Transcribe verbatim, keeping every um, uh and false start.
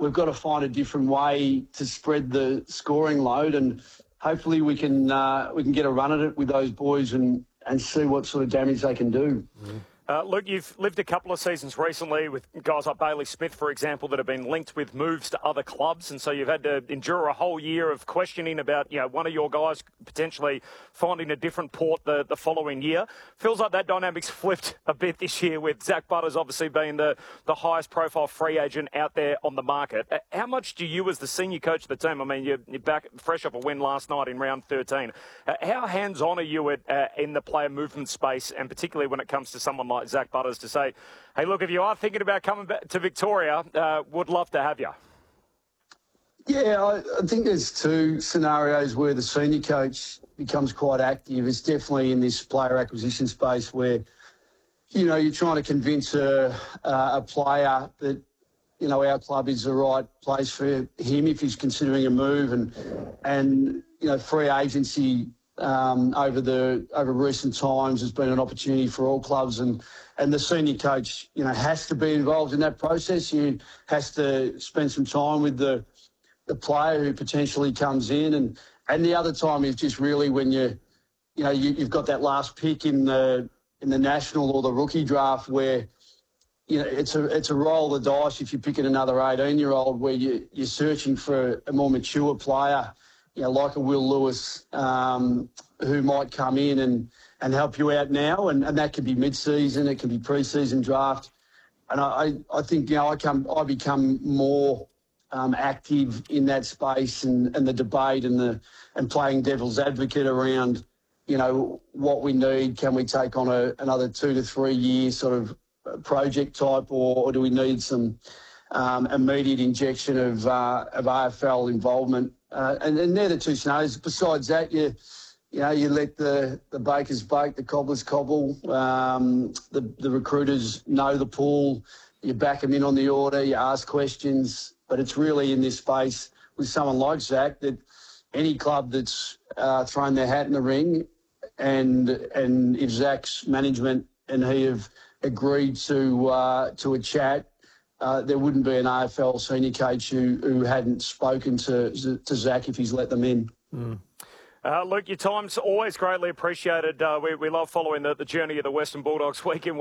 we've got to find a different way to spread the scoring load, and hopefully we can uh, we can get a run at it with those boys and, and see what sort of damage they can do. Mm. Uh, Luke, you've lived a couple of seasons recently with guys like Bailey Smith, for example, that have been linked with moves to other clubs, and so you've had to endure a whole year of questioning about, you know, one of your guys potentially finding a different port the, the following year. Feels like that dynamic's flipped a bit this year, with Zach Butters obviously being the, the highest profile free agent out there on the market. Uh, how much do you, as the senior coach of the team, I mean, you're, you're back fresh off a win last night in round thirteen, uh, how hands-on are you at, uh, in the player movement space, and particularly when it comes to someone like Zach Butters, to say, hey, look, if you are thinking about coming back to Victoria, uh, would love to have you? Yeah, I, I think there's two scenarios where the senior coach becomes quite active. It's definitely in this player acquisition space where, you know, you're trying to convince a, uh, a player that, you know, our club is the right place for him if he's considering a move. And, and you know, free agency um, over the over recent times has been an opportunity for all clubs, and and the senior coach, you know, has to be involved in that process. He has to spend some time with the the player who potentially comes in, and and the other time is just really when you, you know, you, you've got that last pick in the in the national or the rookie draft where, you know, it's a it's a roll of the dice if you're picking another eighteen-year-old where you, you're searching for a more mature player, you know, like a Will Lewis, um, who might come in and, and help you out now, and, and that could be mid-season, it can be pre-season draft, and I, I think, you know, I come I become more um, active in that space and, and the debate and the and playing devil's advocate around, you know, what we need. Can we take on a, another two to three year sort of project type, or, or do we need some um, immediate injection of uh, of A F L involvement? Uh, and, and they're the two scenarios. Besides that, you you know, you let the, the bakers bake, the cobblers cobble. Um, the the recruiters know the pool. You back them in on the order. You ask questions. But it's really in this space with someone like Zach that any club that's uh, thrown their hat in the ring, and and if Zach's management and he have agreed to uh, to a chat, uh, there wouldn't be an A F L senior coach who, who hadn't spoken to to Zach if he's let them in. Mm. Uh, Luke, your time's always greatly appreciated. Uh, we, we love following the, the journey of the Western Bulldogs week in,